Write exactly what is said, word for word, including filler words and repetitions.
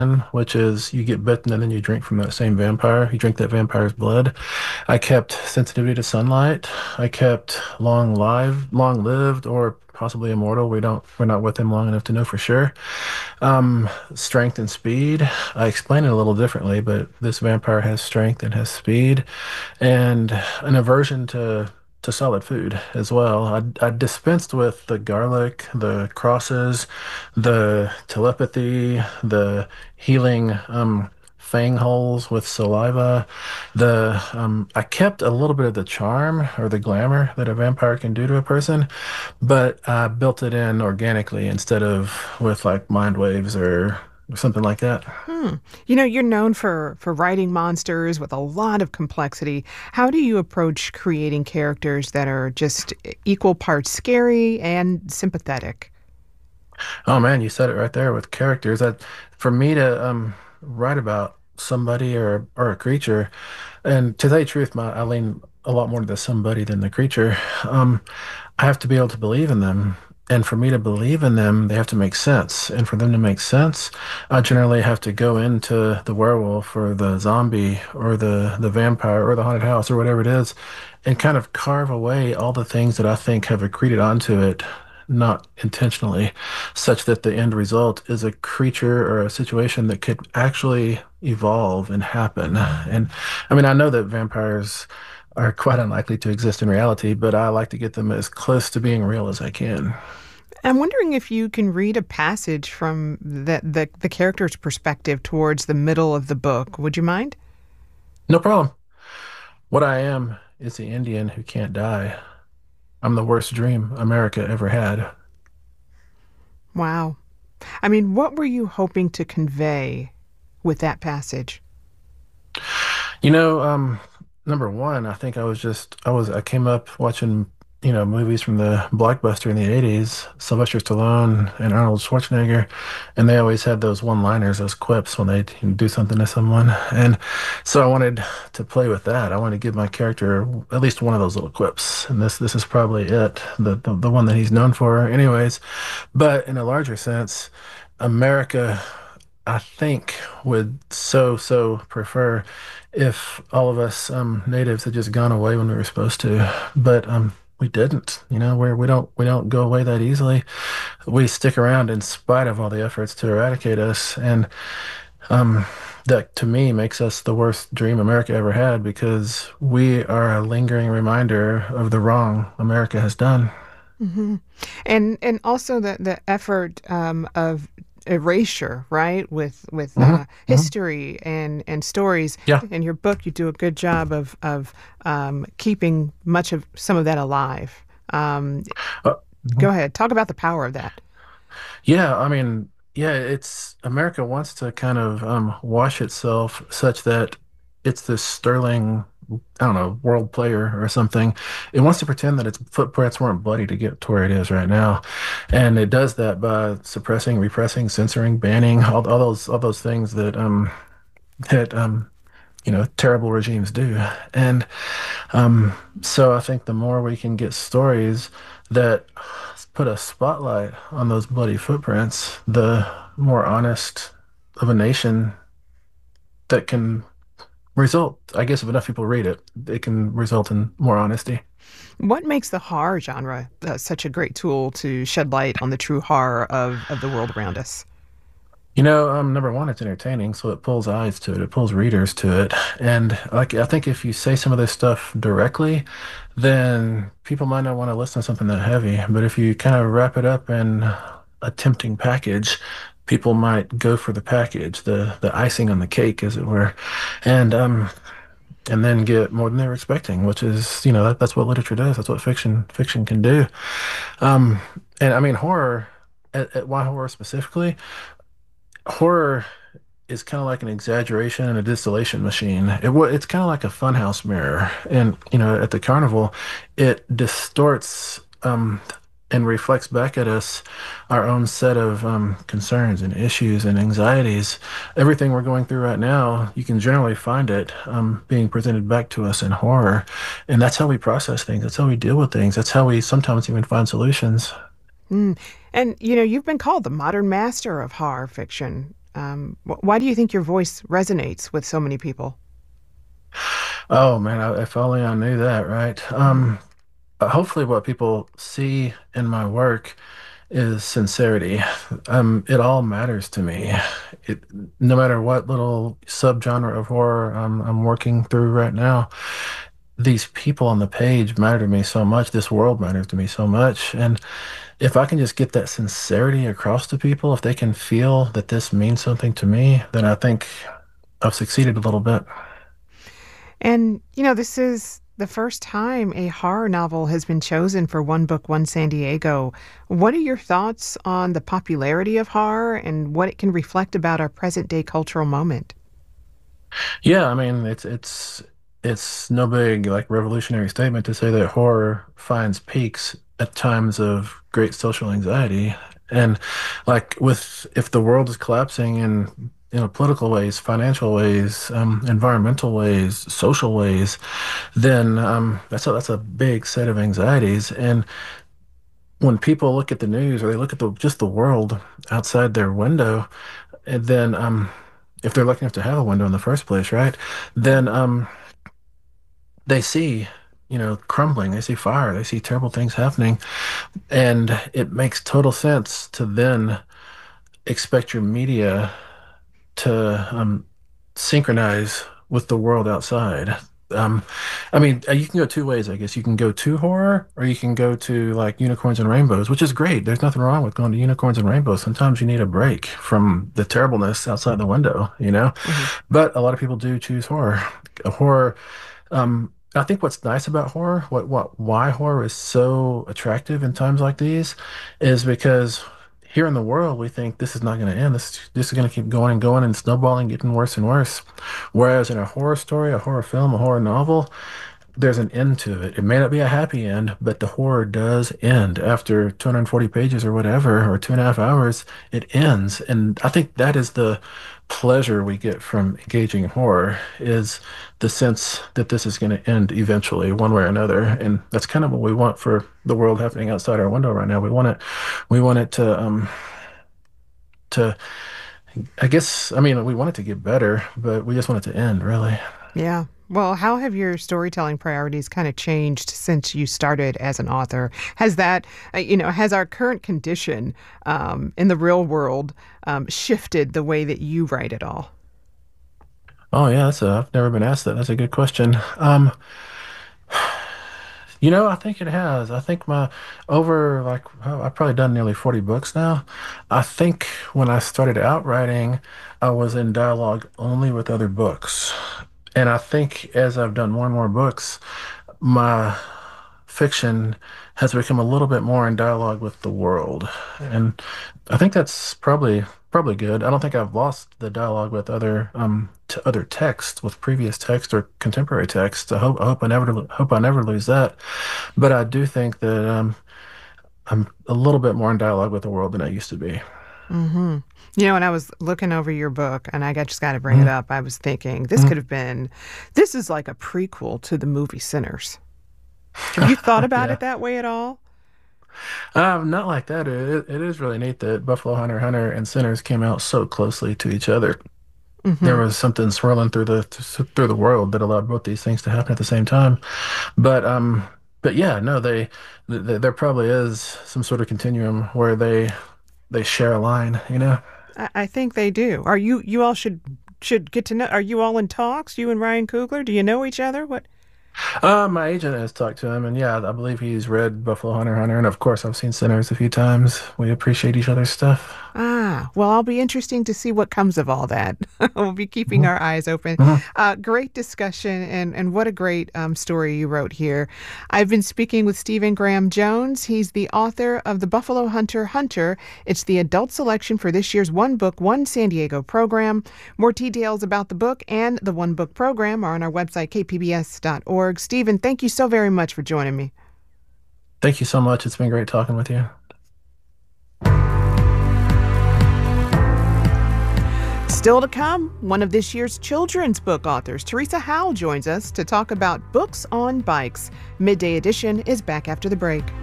which is you get bitten and then you drink from that same vampire. You drink that vampire's blood. I kept sensitivity to sunlight. I kept long live, long lived, or possibly immortal. We don't, we're not with him long enough to know for sure. Um, strength and speed. I explain it a little differently, but this vampire has strength and has speed, and an aversion to to solid food as well. I, I dispensed with the garlic, the crosses, the telepathy, the healing um, fang holes with saliva. The um, I kept a little bit of the charm or the glamour that a vampire can do to a person, but I built it in organically instead of with like mind waves or something like that. Hmm. You know, you're known for for writing monsters with a lot of complexity. How do you approach creating characters that are just equal parts scary and sympathetic? Oh man, you said it right there with characters. That for me to um write about somebody or or a creature, and to tell you the truth, my I lean a lot more to the somebody than the creature. Um, I have to be able to believe in them. And for me to believe in them, they have to make sense. And for them to make sense, I generally have to go into the werewolf or the zombie or the the vampire or the haunted house or whatever it is, and kind of carve away all the things that I think have accreted onto it, not intentionally, such that the end result is a creature or a situation that could actually evolve and happen. And I mean, I know that vampires are quite unlikely to exist in reality, but I like to get them as close to being real as I can. I'm wondering if you can read a passage from the, the, the character's perspective towards the middle of the book. Would you mind? No problem. What I am is the Indian who can't die. I'm the worst dream America ever had. Wow. I mean, what were you hoping to convey with that passage? You know, um, number one, I think I was just I was I came up watching, you know, movies from the blockbuster in the eighties, Sylvester Stallone and Arnold Schwarzenegger, and they always had those one-liners, those quips when they do something to someone. And so I wanted to play with that. I wanted to give my character at least one of those little quips. And this this is probably it, the the, the one that he's known for anyways. But in a larger sense, America, I think, would so, so prefer if all of us um, natives had just gone away when we were supposed to. But um, we didn't. You know, where we don't we don't go away that easily. We stick around in spite of all the efforts to eradicate us, and um, that to me makes us the worst dream America ever had because we are a lingering reminder of the wrong America has done. hmm And and also the the effort um, of erasure, right? With with Hmm. uh, Hmm. history and and stories. Yeah. In your book, you do a good job of of um, keeping much of some of that alive. Um, Uh, Go mhm. ahead, talk about the power of that. Yeah, I mean, yeah, it's America wants to kind of um, wash itself such that it's this sterling, I don't know, world player or something. It wants to pretend that its footprints weren't bloody to get to where it is right now, and it does that by suppressing, repressing, censoring, banning all, all those all those things that um that um you know terrible regimes do. And um, so I think the more we can get stories that put a spotlight on those bloody footprints, the more honest of a nation that can result. I guess if enough people read it, it can result in more honesty. What makes the horror genre uh, such a great tool to shed light on the true horror of of the world around us? You know, um, number one, it's entertaining, so it pulls eyes to it, it pulls readers to it. And like I think if you say some of this stuff directly, then people might not want to listen to something that heavy. But if you kind of wrap it up in a tempting package, people might go for the package, the the icing on the cake, as it were, and um and then get more than they were expecting, which is, you know, that, that's what literature does. That's what fiction fiction can do. Um, and I mean, horror. At, at why horror specifically? Horror is kind of like an exaggeration and a distillation machine. It, wa- it's kind of like a funhouse mirror. And, you know, at the carnival, it distorts um, and reflects back at us our own set of um, concerns and issues and anxieties. Everything we're going through right now, you can generally find it um, being presented back to us in horror. And that's how we process things. That's how we deal with things. That's how we sometimes even find solutions. Mm. And you know, you've been called the modern master of horror fiction. Um, wh- why do you think your voice resonates with so many people? Oh man, I, if only I knew that, right? Mhm. Um, uh, hopefully, what people see in my work is sincerity. Um, it all matters to me. It, no matter what little subgenre of horror I'm, I'm working through right now, these people on the page matter to me so much. This world matters to me so much. And if I can just get that sincerity across to people, if they can feel that this means something to me, then I think I've succeeded a little bit. And, you know, this is the first time a horror novel has been chosen for One Book, One San Diego. What are your thoughts on the popularity of horror and what it can reflect about our present day cultural moment? Yeah, I mean, it's it's it's no big like revolutionary statement to say that horror finds peaks at times of great social anxiety. And like with if the world is collapsing in you know political ways, financial ways, um, environmental ways, social ways, then um, that's a that's a big set of anxieties. And when people look at the news or they look at the just the world outside their window, and then um, if they're lucky enough to have a window in the first place, right? Then um, they see, you know, crumbling, they see fire, they see terrible things happening, and it makes total sense to then expect your media to um, synchronize with the world outside. Um, I mean, uh, you can go two ways, I guess. You can go to horror, or you can go to like unicorns and rainbows, which is great. There's nothing wrong with going to unicorns and rainbows. Sometimes you need a break from the terribleness outside the window, you know? Hmm. But a lot of people do choose horror. Horror um, I think what's nice about horror, what what why horror is so attractive in times like these, is because here in the world we think this is not going to end. This this is going to keep going and going and snowballing, getting worse and worse. Whereas in a horror story, a horror film, a horror novel, there's an end to it. It may not be a happy end, but the horror does end after two hundred forty pages or whatever, or two and a half hours. It ends, and I think that is the pleasure we get from engaging in horror is the sense that this is going to end eventually, one way or another, and that's kind of what we want for the world happening outside our window right now. We want it, we want it to, um, to, I guess, I mean, we want it to get better, but we just want it to end, really. Yeah. Well, how have your storytelling priorities kind of changed since you started as an author? Has that, uh, you know, has our current condition um, in the real world um, shifted the way that you write at all? Oh yeah, that's a, I've never been asked that. That's a good question. Um, you know, I think it has. I think my over like oh, I've probably done nearly forty books now. I think when I started out writing, I was in dialogue only with other books. And I think as I've done more and more books, my fiction has become a little bit more in dialogue with the world. And I think that's probably probably good. I don't think I've lost the dialogue with other um t other texts, with previous text or contemporary text. I hope I hope I never hope I never lose that. But I do think that um I'm a little bit more in dialogue with the world than I used to be. Hmm. You know, when I was looking over your book, and I got, just got to bring it Mhm. up, I was thinking this Mhm. could have been, this is like a prequel to the movie Sinners. Have you thought about Yeah. it that way at all? Um, not like that. It, it is really neat that Buffalo Hunter Hunter and Sinners came out so closely to each other. There Hmm. was something swirling through the through the world that allowed both these things to happen at the same time. But um, but yeah, no, they, th there probably is some sort of continuum where they they share a line, you know. I, I think they do. Are you, you all should should get to know, are you all in talks, you and Ryan Coogler? Do you know each other? What? Uh, my agent has talked to him, and yeah, I believe he's read Buffalo Hunter Hunter, and of course, I've seen Sinners a few times. We appreciate each other's stuff. Ah, well, I'll be interesting to see what comes of all that. We'll be keeping Mhm. our eyes open. Mhm. Uh, great discussion, and, and what a great um, story you wrote here. I've been speaking with Stephen Graham Jones. He's the author of The Buffalo Hunter Hunter. It's the adult selection for this year's One Book, One San Diego program. More details about the book and the One Book program are on our website, k p b s dot org. Stephen, thank you so very much for joining me. Thank you so much. It's been great talking with you. Still to come, one of this year's children's book authors, Teresa Howell, joins us to talk about books on bikes. Midday Edition is back after the break.